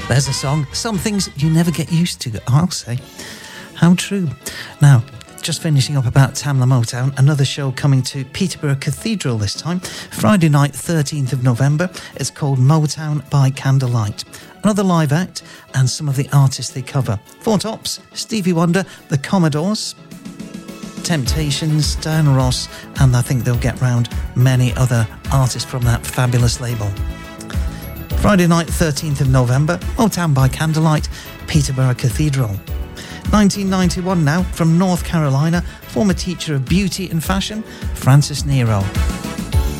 There's a song, some things you never get used to, I'll say. How true. Now, just finishing up about Tamla Motown, another show coming to Peterborough Cathedral this time. Friday night, 13th of November. It's called Motown by Candlelight. Another live act and some of the artists they cover. Four Tops, Stevie Wonder, The Commodores, Temptations, Diana Ross, and I think they'll get round many other artists from that fabulous label. Friday night, 13th of November, Motown by Candlelight, Peterborough Cathedral. 1991 now, from North Carolina, former teacher of beauty and fashion, Frances Nero.